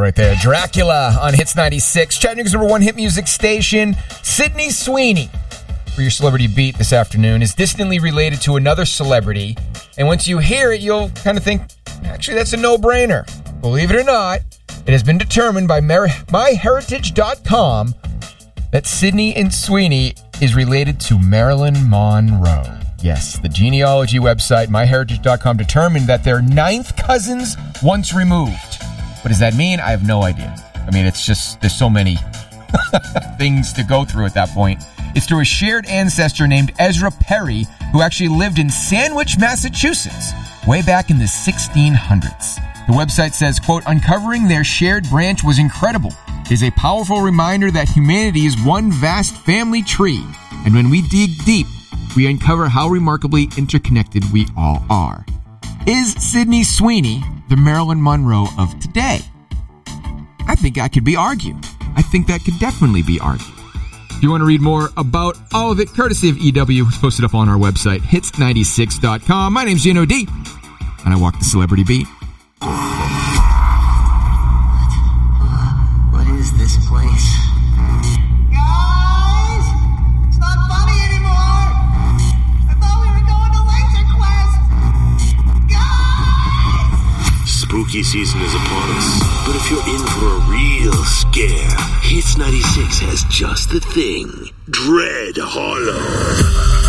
right there. Dracula on Hits 96. Chattanooga's number one hit music station. Sydney Sweeney for your celebrity beat this afternoon is distantly related to another celebrity. And once you hear it, you'll kind of think, actually, that's a no-brainer. Believe it or not, it has been determined by MyHeritage.com that Sydney and Sweeney is related to Marilyn Monroe. Yes, the genealogy website, MyHeritage.com, determined that they're ninth cousins once removed. What does that mean? I have no idea. I mean, it's just, there's so many things to go through at that point. It's through a shared ancestor named Ezra Perry, who actually lived in Sandwich, Massachusetts, way back in the 1600s. The website says, quote, uncovering their shared branch was incredible. It is a powerful reminder that humanity is one vast family tree. And when we dig deep, we uncover how remarkably interconnected we all are. Is Sydney Sweeney the Marilyn Monroe of today? I think that could be argued. I think that could definitely be argued. If you want to read more about all of it, courtesy of EW, it's posted up on our website, hits96.com. My name's Gino D, and I walk the celebrity beat. What is this place? Guys! It's not funny anymore! I thought we were going to Laser Quest! Guys! Spooky season is upon us, but if you're in for a real scare, Hits 96 has just the thing. Dread Hollow.